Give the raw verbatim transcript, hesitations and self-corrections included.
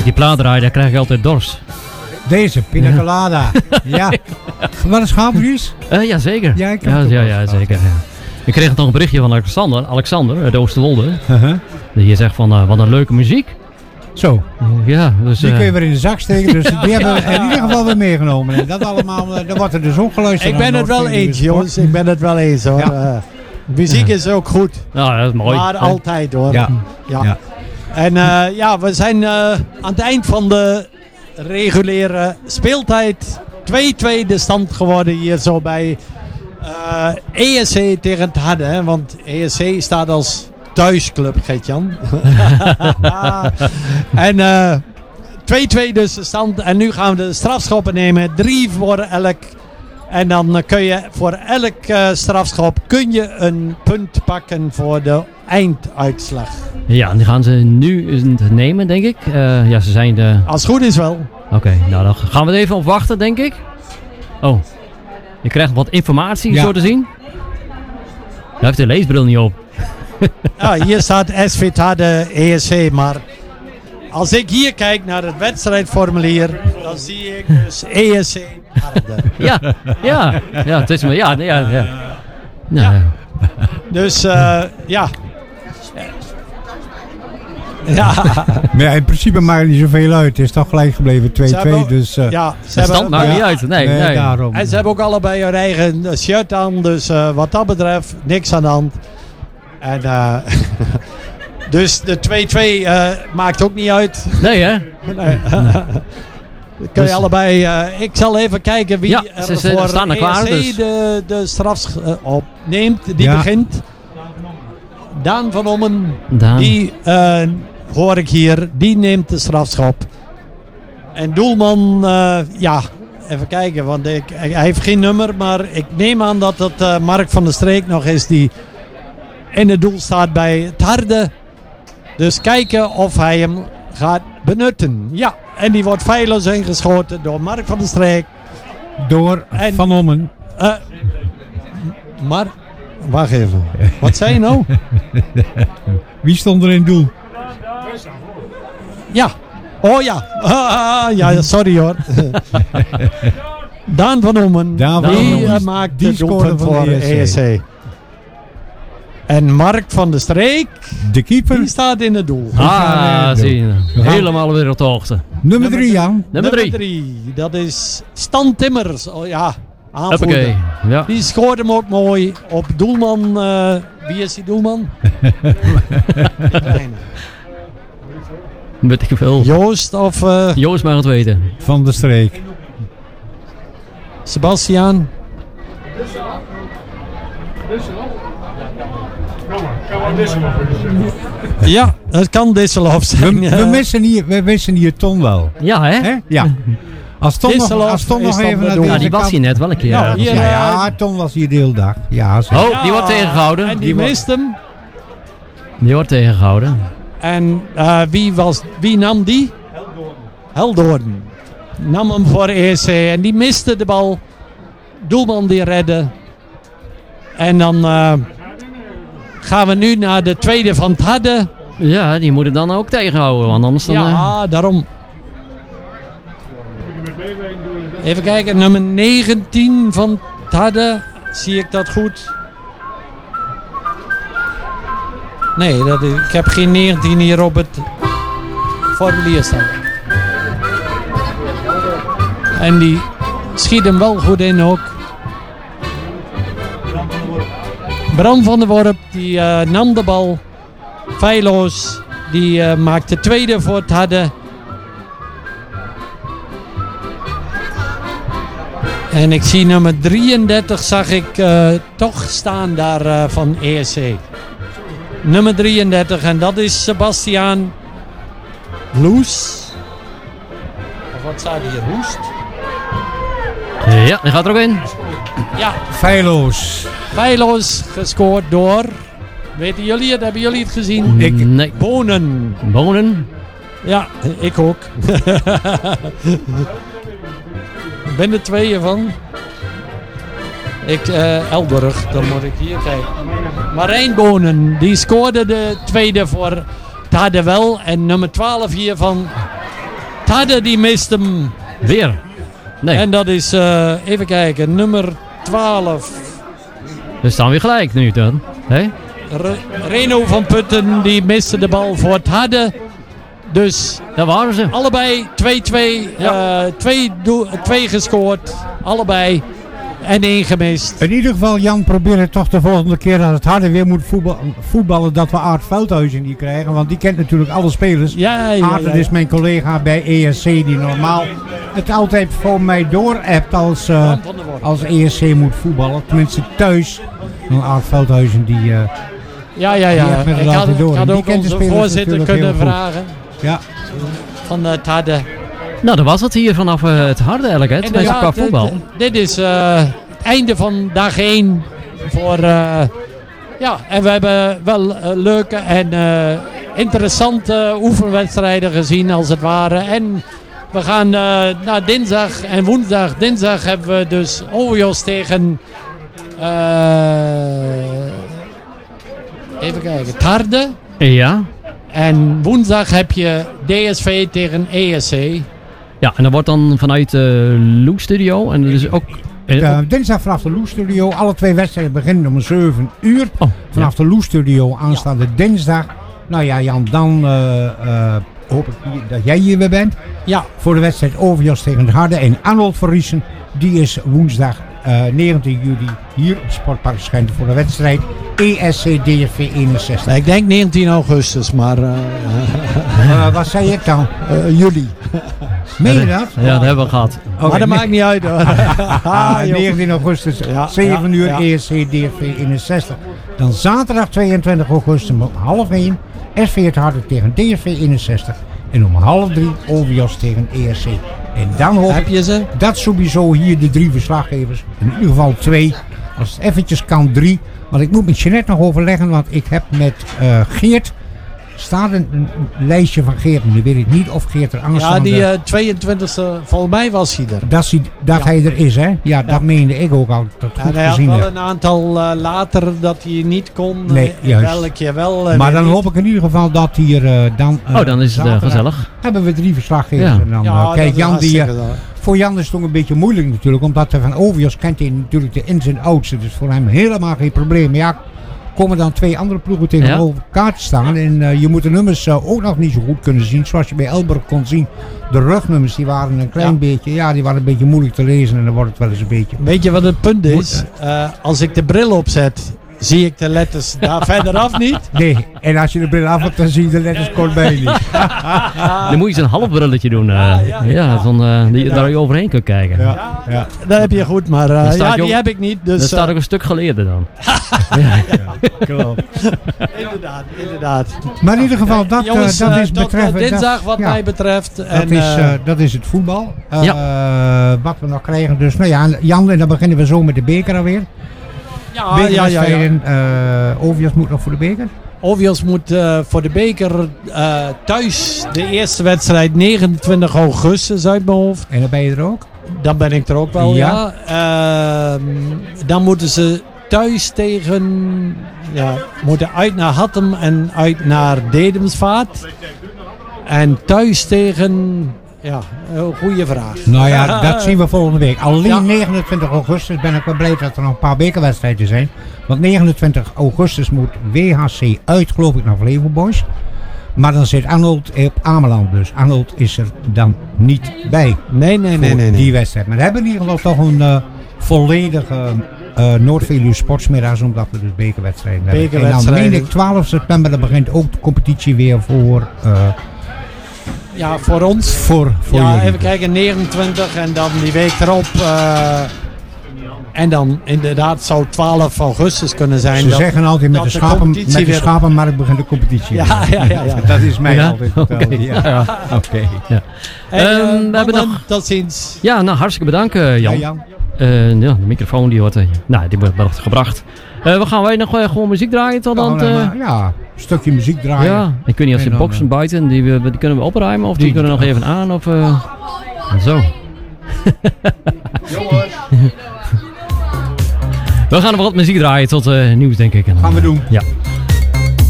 die plaat draai, daar krijg ik altijd dorst. Deze, pina colada. Ja. Wat is schaapjes? Uh, ja, zeker. Ja, ik ja, ja, ja, zeker. Ja. Ik kreeg nog een berichtje van Alexander, Alexander uit Oosterwolde. Uh-huh. Die zegt van, uh, wat een leuke muziek. Zo. Ja, dus, die uh, kun je weer in de zak steken, dus die hebben we in ieder geval weer meegenomen. En dat allemaal, dan wordt er dus ook geluisterd. Ik ben het wel eens, jongens. Ik ben het wel eens, hoor. Ja. Uh, muziek is ook goed. Ja, dat is mooi. Maar altijd, hoor. Ja. Ja. Ja. En uh, ja, we zijn uh, aan het eind van de reguliere speeltijd. twee-twee de stand geworden hier zo bij uh, E S C tegen het Harde. Hè? Want E S C staat als thuisclub, Gert-Jan. En uh, twee-twee dus de stand. En nu gaan we de strafschoppen nemen. Drie voor elk. En dan uh, kun je voor elk uh, strafschop kun je een punt pakken voor de einduitslag. Ja, en die gaan ze nu nemen, denk ik. Uh, ja, ze zijn de... Als het goed is wel. Oké, okay, nou dan gaan we er even op wachten, denk ik. Oh, je krijgt wat informatie, ja. Zo te zien. Daar heeft de leesbril niet op. Ja, hier staat S V T Harde E S C, maar als ik hier kijk naar het wedstrijdformulier, dan zie ik dus E S C Harde. Ja, ja, ja, het is maar, ja, ja, ja. ja. ja. Dus uh, ja. Ja. Maar ja, in principe maakt het niet zoveel uit. Het is toch gelijk gebleven twee-twee. Dus, uh, ja, ze hebben, stand maakt ja, niet uit. Nee, nee, nee. Daarom. En ze hebben ook allebei hun eigen shirt aan. Dus uh, wat dat betreft, niks aan de hand. En, uh, dus de twee-twee uh, maakt ook niet uit. Nee, hè? Nee. Kun je dus, allebei... Uh, ik zal even kijken wie ja, er ze, ze voor staan er klaar, E S C dus. de, de strafs uh, opneemt. Die ja. begint. Daan van Ommen. Daan. Die uh, hoor ik hier. Die neemt de strafschop. En doelman... Uh, ja, even kijken. Want ik, hij heeft geen nummer. Maar ik neem aan dat het uh, Mark van der Streek nog is. Die in het doel staat bij het Harde. Dus kijken of hij hem gaat benutten. Ja, en die wordt feilloos ingeschoten door Mark van der Streek. Door en, Van Ommen. Uh, maar, wacht even. Wat zei je nou? Wie stond er in het doel? Ja. Oh ja. Ah, ja, sorry hoor. Daan van Ommen. Daan van die Ommen. maakt die de doelpunt voor E S C. En Mark van der Streek, de keeper, die staat in het doel. Ah, zie je. Helemaal weer op de hoogte. Nummer drie, Jan. Nummer drie. drie. Dat is Stan Timmers. Oh ja, aanvoerder. Ja. Die scoort hem ook mooi op doelman. Uh, wie is die doelman? Weet ik veel. Joost of... Uh, Joost mag het weten. Van der Streek. Sebastiaan. Ja, het kan Disselhoff zijn. We, we, missen hier, we missen hier Ton wel. Ja, hè? hè? Ja. Als Ton nog, als Ton nog even naar Ja, die was kant... hier net wel een keer. Ja, hier, ja, ja, Ton was hier de hele dag. Ja, zo. Oh, die wordt tegengehouden. En die, die mist hem. Die wordt tegengehouden. En uh, wie, was, wie nam die? Heldoorn. Heldoorn. Nam hem voor E S C en die miste de bal. Doelman die redde. En dan uh, gaan we nu naar de tweede van het Harde. Ja, die moeten dan ook tegenhouden, want anders dan... Ja, uh... daarom. Even kijken, nummer negentien van het Harde. Zie ik dat goed? Nee, dat is, ik heb geen negentien hier op het formulier staan. En die schiet hem wel goed in ook. Bram van der Worp, die uh, nam de bal feilloos. Die uh, maakt de tweede voor het Harde. En ik zie nummer drieëndertig zag ik uh, toch staan daar uh, van E S C. Nummer drieëndertig en dat is Sebastiaan Loes. Of wat staat hier? Hoest? Ja, die gaat er ook in. Ja. Feilloos. Feilloos gescoord door... Weten jullie het? Hebben jullie het gezien? Ik, nee. Bonen. Bonen? Ja, ik ook. Ik ben er tweeën van. Ik, uh, Elburg, dan moet ik hier kijken. Marijn Bonen, die scoorde de tweede voor het Harde wel. En nummer twaalf hier van Tadde die mist hem. Weer? Nee. En dat is, uh, even kijken, nummer twaalf. We staan weer gelijk nu dan. Hey? Re- Reno van Putten die miste de bal voor Tadde. Dus daar waren ze. Allebei twee-twee. Ja. Uh, twee, do- twee gescoord. Allebei. En één gemist. In ieder geval, Jan, probeer het toch de volgende keer als het harder weer moet voetbal- voetballen, dat we Aart Veldhuizen niet krijgen. Want die kent natuurlijk alle spelers. Ja, ja, Aart ja. is mijn collega bij E S C die normaal het altijd voor mij door hebt als, uh, als E S C moet voetballen. Tenminste thuis. Dan Aart Veldhuizen die... Uh, Ja, ja, Die ja. heeft me er Ik had, altijd door. ik had Die ook kent de onze spelers voorzitter natuurlijk kunnen heel goed. vragen. ja. Van uh, Tadde. Nou, dat was het hier vanaf uh, het harde eigenlijk, hè? Tenminste, qua Inderdaad, voetbal. Dit, dit is uh, het einde van dag één. Voor, uh, ja, en we hebben wel uh, leuke en uh, interessante oefenwedstrijden gezien, als het ware. En we gaan uh, naar dinsdag en woensdag. Dinsdag hebben we dus Ovios tegen... Uh, even kijken, Tarde. Ja. En woensdag heb je D S V tegen E S C. Ja, en dat wordt dan vanuit de uh, Loe Studio. En dat is ook... Uh, dinsdag vanaf de Loe Studio. Alle twee wedstrijden beginnen om zeven uur. Oh, vanaf ja. de Loe Studio aanstaande ja. dinsdag. Nou ja, Jan, dan uh, uh, hoop ik dat jij hier weer bent. Ja. Voor de wedstrijd Overjas tegen de Harde. En Arnold van Riesen, die is woensdag uh, negentien juli hier op Sportpark Schijnt voor de wedstrijd E S C D F V eenenzestig. Ik denk negentien augustus, maar... Uh, uh, wat zei ik dan? Uh, juli. Meen je dat? Ja, dat hebben we gehad. Okay, maar dat nee. maakt niet uit hoor. ah, negentien augustus, ja, zeven ja, uur, ja. E S C D F V eenenzestig. Dan zaterdag tweeëntwintig augustus om half één, S V het Harde tegen D F V eenenzestig. En om half drie, Ovios tegen E S C. En dan hoop Heb je ze? dat sowieso hier de drie verslaggevers, in ieder geval twee, als het eventjes kan drie. Want ik moet met Jeanette nog overleggen, want ik heb met uh, Geert, staat een, een lijstje van Geert, maar nu weet ik niet of Geert er Ja, aanstaande... die uh, tweeëntwintigste, volgens mij was hij er. Dat, hij, dat Ja. hij er is, hè? Ja, ja. Dat meende ik ook al. Dat En goed hij had gezien wel heb. een aantal uh, later dat hij niet kon. Nee, uh, juist. Welke wel. Uh, Maar dan niet. hoop ik in ieder geval dat hier uh, dan... Uh, Oh, dan is het uh, zaterdag gezellig. hebben we drie verslaggevers. Ja. En dan, Ja, uh, kijk, dat is Jan, die, uh, hartstikke leuk. voor Jan is het toch een beetje moeilijk natuurlijk. Omdat hij van Ovios kent hij natuurlijk de ins en outs. Dus voor hem helemaal geen probleem. Maar ja, komen dan twee andere ploegen tegenover elkaar te staan. En uh, je moet de nummers uh, ook nog niet zo goed kunnen zien. Zoals je bij Elburg kon zien. De rugnummers die waren een klein Ja. beetje... Ja, die waren een beetje moeilijk te lezen. En dan wordt het wel eens een beetje... Weet je wat het punt is? Uh, als ik de bril opzet, zie ik de letters daar verderaf niet. Nee, en als je de bril af hebt, dan zie je de letters kort bij niet. Dan moet je zo'n half brilletje doen. Uh, Ja, ja, ja, ja. Zo'n, uh, die, daar je overheen kunt kijken. Ja, ja. Dat heb je goed, maar uh, Dan staat ja, je die ook- heb ik niet. Dus, Dat staat uh, ook een stuk geleerder dan. Klopt. inderdaad, inderdaad. Maar in ieder geval, dat, Jongens, uh, dat uh, is tot, uh, betreffend... dinsdag dat- wat ja, mij betreft. Dat, en, is, uh, uh, dat is het voetbal. Uh, Wat we nog krijgen. Dus nou ja, Jan, en dan beginnen we zo met de beker alweer. ja, ja, ja, ja. Bekerwedstrijden. Uh, Ovios moet nog voor de beker. Ovios moet uh, voor de beker uh, thuis de eerste wedstrijd negenentwintig augustus uit mijn hoofd. En dan ben je er ook. Dan ben ik er ook wel, ja. Ja. Ehm, dan moeten ze thuis tegen... Ja, moeten uit naar Hattem en uit naar Dedemsvaart. En thuis tegen... Ja, een goede vraag. Nou ja, dat zien we volgende week. Alleen Ja. negenentwintig augustus ben ik wel blij dat er nog een paar bekerwedstrijden zijn. Want negenentwintig augustus moet W H C uit, geloof ik, naar Flevo Boys. Maar dan zit Arnold op Ameland. Dus Arnold is er dan niet bij. Nee, nee, nee, voor nee. nee. die wedstrijd. Maar we hebben in ieder geval toch een uh, volledige uh, Noord-Veluwe sportsmiddags, omdat we dus bekerwedstrijden hebben. En dan Bekerwedstrijden. meen ik twaalf september, dan begint ook de competitie weer voor, uh, Ja, voor ons. voor, voor Ja, jullie. even kijken, negenentwintig en dan die week erop. uh, en dan inderdaad zou twaalf augustus kunnen zijn. Ze dat- zeggen altijd met dat de, de schapen, competitie met de weer- schapenmarkt begint de competitie. Ja, weer. ja, ja, ja. Dat is mij Ja? altijd Oké. verteld. Ja. Ja, oké. Ja. Hey, uh, Ehm, we hebben mannen, nog- tot ziens. Ja, nou hartstikke bedankt uh, Jan. Ja, Jan. Uh, ja, de microfoon die wordt, uh, nou, die wordt wordt gebracht. Uh, we gaan wij nog uh, gewoon muziek draaien tot dan. Gewoon, Uh, eh, ja, een stukje muziek draaien. ja, ik weet niet of En de dan, boxen uh, buiten, die, we- die kunnen we opruimen of die, Die- kunnen nog even aan of uh, zo. We gaan nog wat muziek draaien tot uh, nieuws denk ik. En dan, Gaan we doen. Ja.